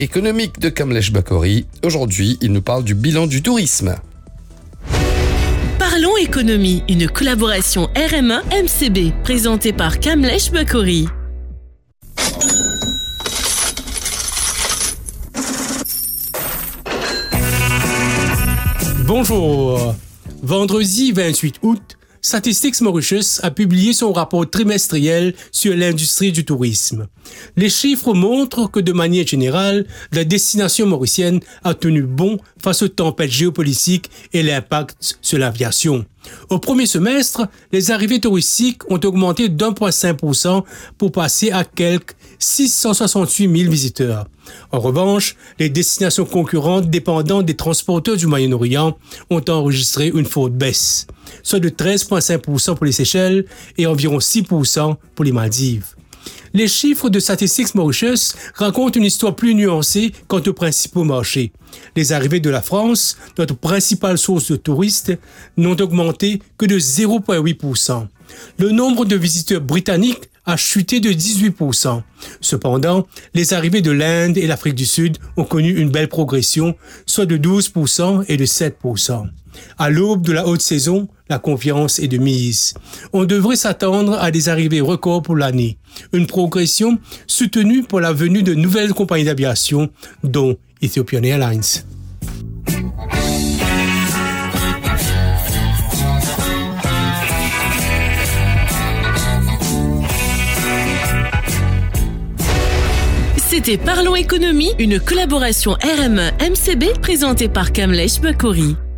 économique de Kamlesh Bakori. Aujourd'hui, il nous parle du bilan du tourisme. Parlons économie, une collaboration RMA-MCB, présentée par Kamlesh Bakori. Bonjour. Vendredi 28 août, Statistics Mauritius a publié son rapport trimestriel sur l'industrie du tourisme. Les chiffres montrent que de manière générale, la destination mauricienne a tenu bon face aux tempêtes géopolitiques et l'impact sur l'aviation. Au premier semestre, les arrivées touristiques ont augmenté d'1,5% pour passer à quelques 668 000 visiteurs. En revanche, les destinations concurrentes dépendant des transporteurs du Moyen-Orient ont enregistré une forte baisse, soit de 13,5% pour les Seychelles et environ 6% pour les Maldives. Les chiffres de Statistics Mauritius racontent une histoire plus nuancée quant aux principaux marchés. Les arrivées de la France, notre principale source de touristes, n'ont augmenté que de 0,8%. Le nombre de visiteurs britanniques a chuté de 18%. Cependant, les arrivées de l'Inde et l'Afrique du Sud ont connu une belle progression, soit de 12% et de 7%. À l'aube de la haute saison, la confiance est de mise. On devrait s'attendre à des arrivées records pour l'année. Une progression soutenue pour la venue de nouvelles compagnies d'aviation, dont Ethiopian Airlines. C'était Parlons économie, une collaboration RMA-MCB présentée par Kamlesh Bakori.